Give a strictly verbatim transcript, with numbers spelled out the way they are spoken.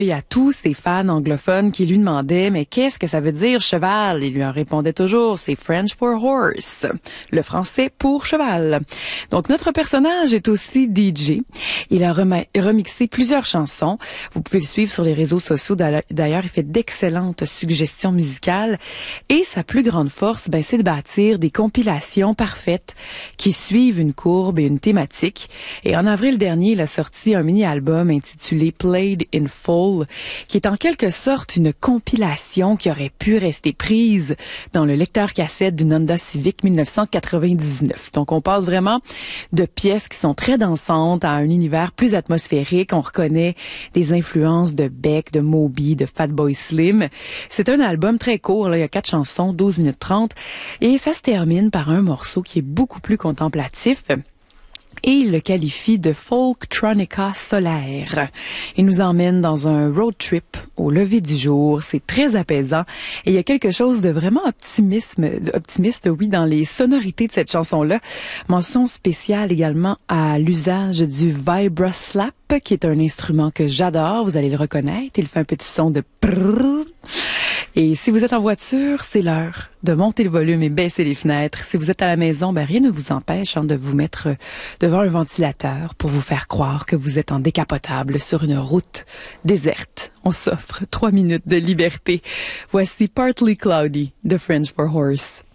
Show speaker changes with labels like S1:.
S1: Et à tous ses fans anglophones qui lui demandaient « Mais qu'est-ce que ça veut dire cheval? » Il lui en répondait toujours « C'est French for horse », le français pour cheval. Donc notre personnage est aussi D J. Il a rem- remixé plusieurs chansons. Vous pouvez le suivre sur les réseaux sociaux. D'ailleurs, il fait d'excellentes suggestions musicales. Et sa plus grande force, ben, c'est de bâtir des compilations parfaites qui suivent une courbe et une thématique. Et en avril dernier, il a sorti un mini-album intitulé Played in Full, qui est en quelque sorte une compilation qui aurait pu rester prise dans le lecteur cassette d'une Honda Civic dix-neuf cent quatre-vingt-dix-neuf. Donc, on passe vraiment de pièces qui sont très dansantes à un univers plus atmosphérique. On reconnaît des influences de Beck, de Moby, de Fatboy Slim. C'est un album très court, là. Il y a quatre chansons, douze minutes trente, et ça se termine par un morceau qui est beaucoup plus contemplatif. Et il le qualifie de folktronica solaire. Il nous emmène dans un road trip au lever du jour. C'est très apaisant. Et il y a quelque chose de vraiment optimisme, optimiste, oui, dans les sonorités de cette chanson-là. Mention spéciale également à l'usage du vibra-slap, qui est un instrument que j'adore. Vous allez le reconnaître. Il fait un petit son de prrrr. Et si vous êtes en voiture, c'est l'heure de monter le volume et baisser les fenêtres. Si vous êtes à la maison, ben rien ne vous empêche hein, de vous mettre devant un ventilateur pour vous faire croire que vous êtes en décapotable sur une route déserte. On s'offre trois minutes de liberté. Voici Partly Cloudy de French for Horse.